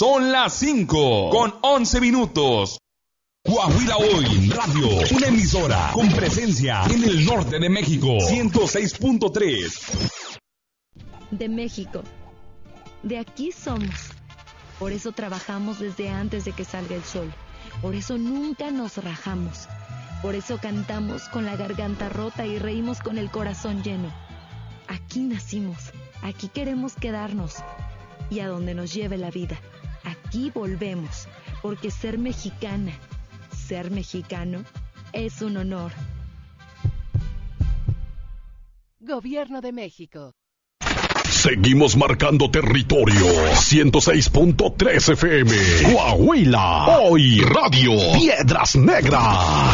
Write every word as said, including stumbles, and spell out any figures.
Son las cinco con once minutos. Coahuila Hoy Radio, una emisora con presencia en el norte de México. ciento seis punto tres. De México. De aquí somos. Por eso trabajamos desde antes de que salga el sol. Por eso nunca nos rajamos. Por eso cantamos con la garganta rota y reímos con el corazón lleno. Aquí nacimos. Aquí queremos quedarnos. Y a donde nos lleve la vida. Aquí volvemos. Porque ser mexicana, ser mexicano, es un honor. Gobierno de México. Seguimos marcando territorio. ciento seis punto tres F M. Coahuila. Hoy Radio. Piedras Negras.